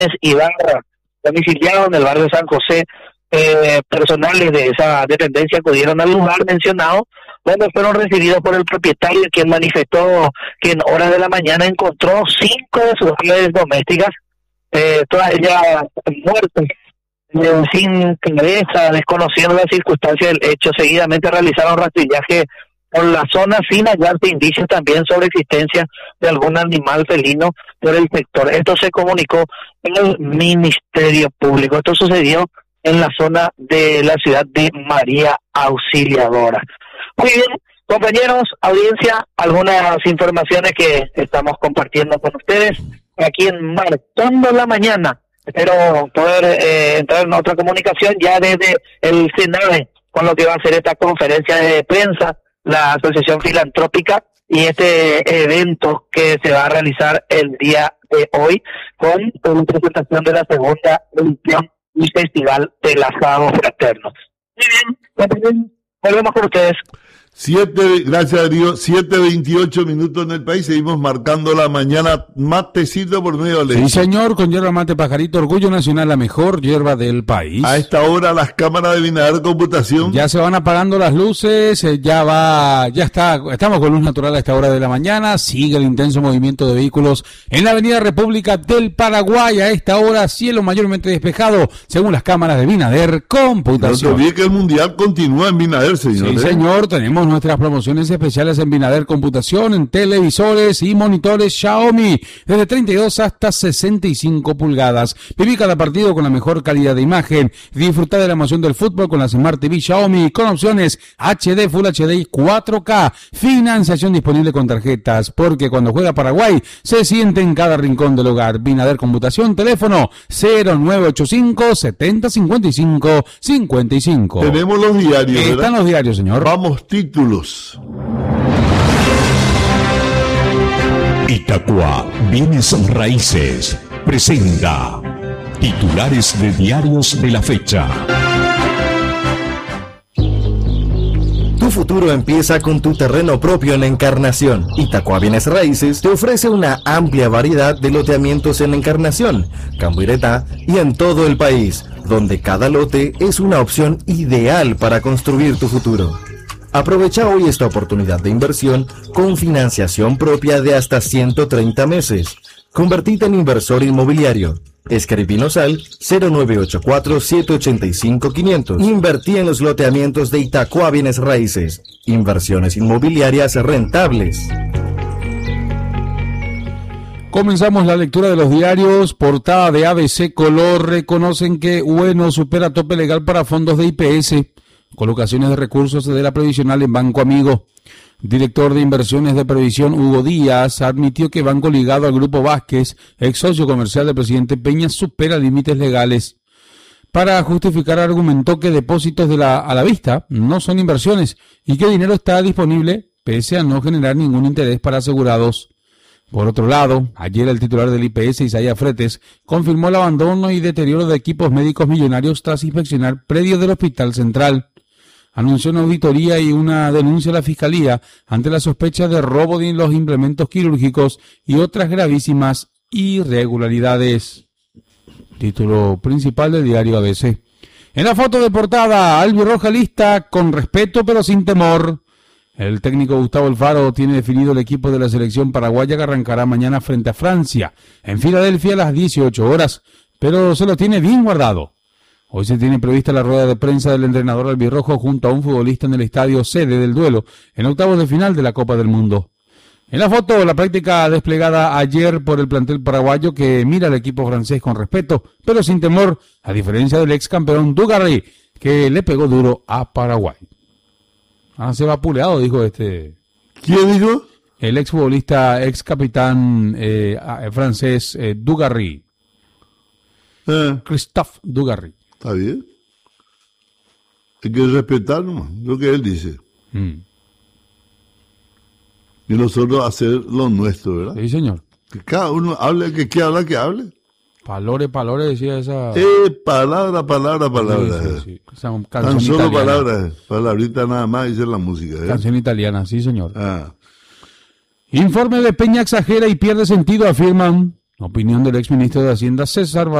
Ibarra, domiciliado en el barrio San José. Personales de esa dependencia acudieron al lugar mencionado, donde fueron recibidos por el propietario, quien manifestó que en horas de la mañana encontró 5 de sus redes domésticas, todas ellas muertas, sin cabeza, desconociendo las circunstancias del hecho. Seguidamente realizaron rastrillaje por la zona sin hallarse indicios también sobre existencia de algún animal felino por el sector. Esto se comunicó en el Ministerio Público. Esto sucedió en la zona de la ciudad de María Auxiliadora. Muy bien, compañeros, audiencia, algunas informaciones que estamos compartiendo con ustedes aquí en Marcando la Mañana. Espero poder entrar en otra comunicación ya desde el CENAVE con lo que va a ser esta conferencia de prensa, la Asociación Filantrópica, y este evento que se va a realizar el día de hoy con una presentación de la segunda edición y Festival del Asado Fraterno. Muy bien, volvemos con ustedes. Gracias a Dios, 7:28 minutos en el país, seguimos marcando la mañana, matecito por medio de leche. Sí, señor, con yerba mate Pajarito, Orgullo Nacional, la mejor yerba del país. A esta hora las cámaras de Binader Computación. Ya se van apagando las luces, estamos con luz natural a esta hora de la mañana, sigue el intenso movimiento de vehículos en la avenida República del Paraguay, a esta hora cielo mayormente despejado, según las cámaras de Binader Computación. No te olvides que el mundial continúa en Binader, señor. Sí, señor, tenemos nuestras promociones especiales en Binader Computación, en televisores y monitores Xiaomi, desde 32 hasta 65 pulgadas. Viví cada partido con la mejor calidad de imagen. Disfruta de la emoción del fútbol con la Smart TV Xiaomi, con opciones HD, Full HD y 4K. Financiación disponible con tarjetas, porque cuando juega Paraguay, se siente en cada rincón del hogar. Binader Computación, teléfono 0985 7055 55. Tenemos los diarios, ¿verdad? Están los diarios, señor. Vamos, títulos. Itacua Bienes Raíces presenta titulares de diarios de la fecha. Tu futuro empieza con tu terreno propio en Encarnación. Itacua Bienes Raíces te ofrece una amplia variedad de loteamientos en Encarnación, Cambuireta y en todo el país, donde cada lote es una opción ideal para construir tu futuro. Aprovecha hoy esta oportunidad de inversión con financiación propia de hasta 130 meses. Convertite en inversor inmobiliario. Escribinos al 0984-785-500. Invertí en los loteamientos de Itacua Bienes Raíces. Inversiones inmobiliarias rentables. Comenzamos la lectura de los diarios. Portada de ABC Color. Reconocen que UN supera tope legal para fondos de IPS. Colocaciones de recursos de la previsional en Banco Amigo. Director de inversiones de previsión Hugo Díaz admitió que banco ligado al Grupo Vázquez, ex socio comercial del presidente Peña, supera límites legales. Para justificar argumentó que depósitos a la vista no son inversiones y que el dinero está disponible pese a no generar ningún interés para asegurados. Por otro lado, ayer el titular del IPS, Isaías Fretes, confirmó el abandono y deterioro de equipos médicos millonarios tras inspeccionar predios del Hospital Central. Anunció una auditoría y una denuncia a la Fiscalía ante la sospecha de robo de los implementos quirúrgicos y otras gravísimas irregularidades. Título principal del diario ABC. En la foto de portada, albirroja lista con respeto pero sin temor. El técnico Gustavo Alfaro tiene definido el equipo de la selección paraguaya que arrancará mañana frente a Francia, en Filadelfia a las 18 horas, pero se lo tiene bien guardado. Hoy se tiene prevista la rueda de prensa del entrenador albirrojo junto a un futbolista en el estadio sede del duelo, en octavos de final de la Copa del Mundo. En la foto, la práctica desplegada ayer por el plantel paraguayo que mira al equipo francés con respeto, pero sin temor, a diferencia del ex campeón Dugarry, que le pegó duro a Paraguay. Se va puleado, dijo este. ¿Quién dijo? El ex futbolista, ex capitán francés Dugarry. Christophe Dugarry. Está bien. Hay que respetar lo que él dice. Y nosotros hacer lo nuestro, ¿verdad? Sí, señor. Que cada uno hable, el que quiera hablar, que hable. Palore, decía esa. Palabra. Sí. Esa canción tan solo italiana. palabrita nada más, dice la música. Canción italiana, sí, señor. Informe de Peña exagera y pierde sentido, afirman. Opinión del exministro de Hacienda César